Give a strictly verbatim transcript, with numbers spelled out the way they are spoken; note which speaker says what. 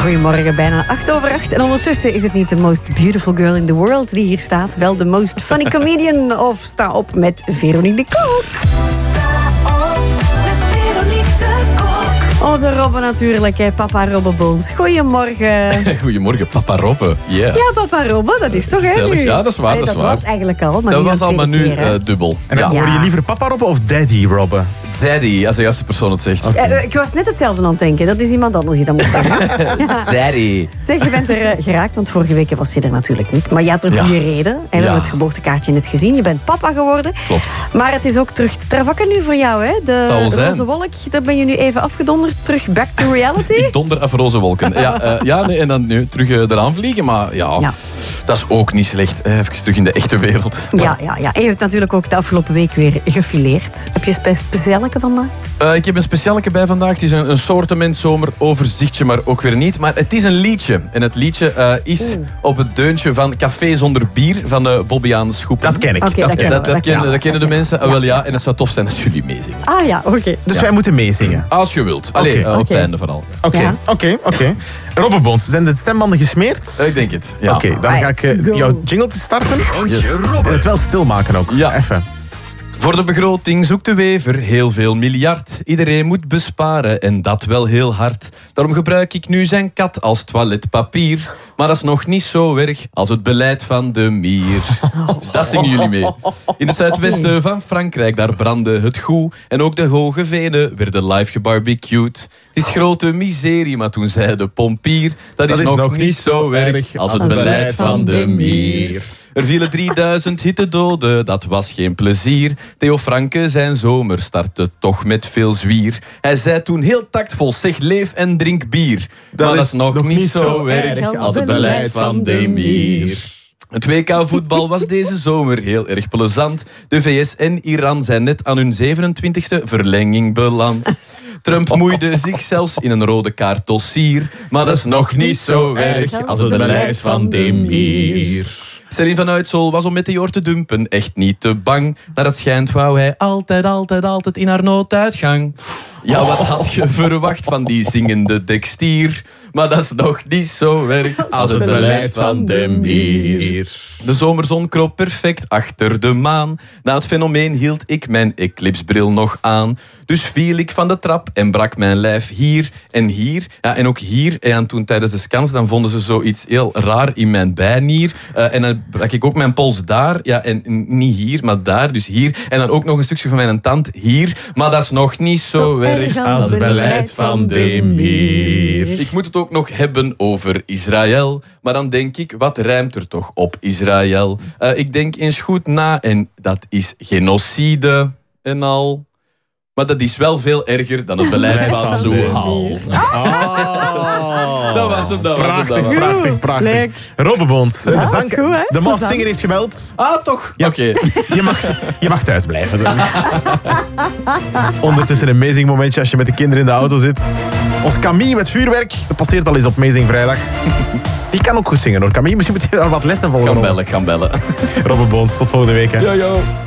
Speaker 1: Goedemorgen, bijna acht over acht. En ondertussen is het niet de most beautiful girl in the world die hier staat. Wel de most funny comedian. Of sta op met Veronique de Kock.
Speaker 2: Sta op met Veronique de Kock.
Speaker 1: Onze Robbe natuurlijk, hè. Papa Robbe Boons. Goedemorgen.
Speaker 3: Goedemorgen, papa Robbe. Yeah.
Speaker 1: Ja, papa Robbe, dat is toch hè,
Speaker 3: Gezellig.
Speaker 1: nu?
Speaker 3: Ja, dat is waar,
Speaker 1: Allee,
Speaker 3: dat is
Speaker 1: dat
Speaker 3: waar.
Speaker 1: was eigenlijk al, maar
Speaker 3: Dat
Speaker 1: nu
Speaker 3: was
Speaker 1: al
Speaker 3: al, maar nu
Speaker 1: keer, hè.
Speaker 3: uh, dubbel.
Speaker 4: En dan
Speaker 3: ja.
Speaker 4: hoor je liever papa Robbe of daddy Robbe?
Speaker 3: Daddy, als de juiste persoon het zegt.
Speaker 1: Ja, ik was net hetzelfde aan het denken. Dat is iemand anders die dat moet zeggen. Ja.
Speaker 3: Daddy.
Speaker 1: Zeg, je bent er uh, geraakt, want vorige week was je er natuurlijk niet. Maar je had een
Speaker 3: Ja.
Speaker 1: goede reden. En we
Speaker 3: Ja.
Speaker 1: hebben het geboortekaartje net gezien. Je bent papa geworden.
Speaker 3: Klopt.
Speaker 1: Maar het is ook terug travakken nu voor jou, hè? De
Speaker 3: zal wel zijn.
Speaker 1: roze wolk, daar ben je nu even afgedonderd. Terug back to reality.
Speaker 3: Ik donder af roze wolken. Ja, uh, ja nee, en dan nu terug uh, eraan vliegen. Maar ja,
Speaker 1: Ja.
Speaker 3: dat is ook niet slecht. Hè. Even terug in de echte wereld.
Speaker 1: Ja, ja, ja. En je hebt natuurlijk ook de afgelopen week weer gefileerd. Heb je een spe- specialeke vandaag?
Speaker 3: Uh, ik heb een specialeke bij vandaag. Het is een, een soortement zomeroverzichtje, maar ook weer niet. Maar het is een liedje. En het liedje uh, is
Speaker 1: Oeh.
Speaker 3: op het deuntje van Café Zonder Bier van uh, Bobbejaanne Schoepen.
Speaker 4: Dat ken ik.
Speaker 1: Oké,
Speaker 4: dat
Speaker 1: dat
Speaker 4: ken
Speaker 1: ken
Speaker 4: ik.
Speaker 3: Dat, dat, kennen, dat kennen de mensen.
Speaker 1: Ja.
Speaker 3: Uh, wel ja, en het zou tof zijn als jullie meezingen.
Speaker 1: Ah ja, oké.
Speaker 4: Dus
Speaker 3: Ja.
Speaker 4: wij moeten meezingen.
Speaker 3: Als je wilt. Allee,
Speaker 4: Oké.
Speaker 3: uh, op
Speaker 1: Oké.
Speaker 3: het einde vooral.
Speaker 4: Oké,
Speaker 1: Ja.
Speaker 4: oké, oké. Robbe Boons, zijn de stembanden gesmeerd?
Speaker 3: Uh, ik denk het. Ja.
Speaker 4: Oké, dan ga ik uh,
Speaker 1: Go.
Speaker 4: jouw jingle te starten.
Speaker 3: Yes.
Speaker 4: En het wel stilmaken ook.
Speaker 3: Ja.
Speaker 4: Even.
Speaker 3: Voor de begroting zoekt de wever heel veel miljard. Iedereen moet besparen en dat wel heel hard. Daarom gebruik ik nu zijn kat als toiletpapier. Maar dat is nog niet zo erg als het beleid van de mier. Dus dat zingen jullie mee. In het zuidwesten van Frankrijk, daar brandde het goed. En ook de hoge venen werden live gebarbecued. Het is grote miserie, maar toen zei de pompier... Dat is, nog, niet zo erg als het beleid van de mier. Er vielen drieduizend hittedoden, dat was geen plezier. Theo Franke zijn zomer startte toch met veel zwier. Hij zei toen heel tactvol, zeg leef en drink bier. Dat maar dat is nog, nog niet zo erg als het beleid van de mier. Het W K voetbal was deze zomer heel erg plezant. De V S en Iran zijn net aan hun zevenentwintigste verlenging beland. Trump moeide zich zelfs in een rode kaart dossier. Maar dat is nog niet zo erg als het beleid van de mier. Céline van Uitsel was om Meteor te dumpen echt niet te bang. Naar het schijnt wou hij altijd, altijd, altijd in haar nooduitgang. Ja, wat had je verwacht van die zingende dekstier? Maar dat is nog niet zo erg als het beleid van de mier. De zomerzon kroop perfect achter de maan. Na het fenomeen hield ik mijn eclipsbril nog aan. Dus viel ik van de trap en brak mijn lijf hier en hier. Ja, en ook hier. En toen tijdens de scans dan vonden ze zoiets heel raar in mijn bijnier. Uh, en dan brak ik ook mijn pols daar. Ja, en niet hier, maar daar. Dus hier. En dan ook nog een stukje van mijn tand hier. Maar dat is nog niet zo erg als het beleid van de mier. Ik moet het ook nog hebben over Israël. Maar dan denk ik, wat rijmt er toch op Israël? Uh, ik denk eens goed na en dat is genocide en al. Maar dat is wel veel erger dan het beleid van Zohal.
Speaker 4: Oh.
Speaker 3: Dat was hem, dat was hem,
Speaker 4: Prachtig,
Speaker 3: dat was hem.
Speaker 4: prachtig, prachtig.
Speaker 1: Leuk.
Speaker 4: Robbe Boons, de,
Speaker 1: dat
Speaker 4: zang,
Speaker 1: is goed, hè?
Speaker 4: de Maas
Speaker 1: Plezant.
Speaker 4: Singer heeft gebeld.
Speaker 3: Ah, toch?
Speaker 4: Ja.
Speaker 3: Oké.
Speaker 4: Je mag, je mag thuis blijven. Dan. Ondertussen een amazing momentje als je met de kinderen in de auto zit. Ons Camille met vuurwerk, dat passeert al eens op Amazing Vrijdag. Die kan ook goed zingen hoor. Camille, misschien moet je daar wat lessen volgen.
Speaker 3: Gaan bellen, gaan bellen.
Speaker 4: Robbe Boons, tot volgende week. Hè.
Speaker 3: Yo, yo.